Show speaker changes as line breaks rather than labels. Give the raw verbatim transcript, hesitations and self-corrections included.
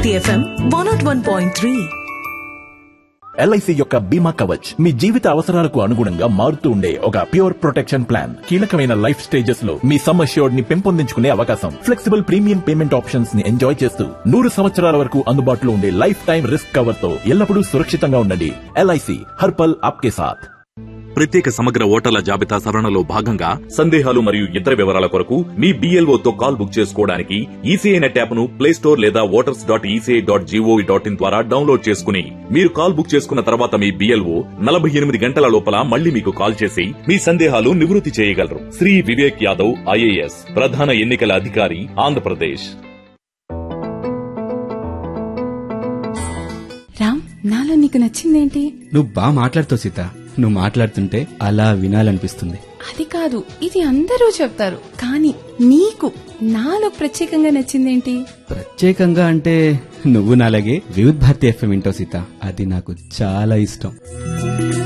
Bharati FM one not one point three.
LIC యొక్క బీమా కవచ్ మీ జీవిత అవసరాలకు అనుగుణంగా మారుతూ ఉండే ఒక ప్యూర్ ప్రొటెక్షన్ ప్లాన్. కీలకమైన లైఫ్ స్టేజెస్ లో మీ సమ్ అష్యూర్డ్ ని పెంపొందించుకునే అవకాశం, ఫ్లెక్సిబుల్ ప్రీమియం పేమెంట్ ఆప్షన్స్ ని ఎంజాయ్ చేస్తూ నూరు సంవత్సరాల వరకు అందుబాటులో ఉండే లైఫ్ టైం రిస్క్ కవర్ తో ఎల్లప్పుడూ సురక్షితంగా ఉండండి. ఎల్ఐసి హర్పల్ ఆప్కే సాథ్.
ప్రత్యేక సమగ్ర ఓటర్ల జాబితా సవరణలో భాగంగా సందేహాలు మరియు ఇతర వివరాల కొరకు మీ బిఎల్ఓ తో కాల్ బుక్ చేసుకోవడానికి ఈసీఐ నెట్ యాప్ ను ప్లే స్టోర్ లేదా voters dot ECI dot GOV dot in ద్వారా డౌన్లోడ్ చేసుకుని మీరు కాల్ బుక్ చేసుకున్న తర్వాత మీ బిఎల్ఓ నలభై ఎనిమిది గంటల లోపల మళ్లీ మీకు కాల్ చేసి మీ సందేహాలు నివృత్తి చేయగలరు. శ్రీ వివేక్ యాదవ్, ఐఏఎస్, ప్రధాన ఎన్నికల అధికారి, ఆంధ్రప్రదేశ్.
రామ్, నాలో నీకు నచ్చిందేంటి?
నువ్వు బాగా మాట్లాడుతావు సీత. నువ్వు మాట్లాడుతుంటే అలా వినాలనిపిస్తుంది.
అది కాదు, ఇది అందరూ చెప్తారు, కానీ నీకు నాలో ప్రత్యేకంగా నచ్చిందేంటి?
ప్రత్యేకంగా అంటే నువ్వు నాలాగే వివిధ భారతి ఎఫ్ఎం వింటావు సీత. అది నాకు చాలా ఇష్టం.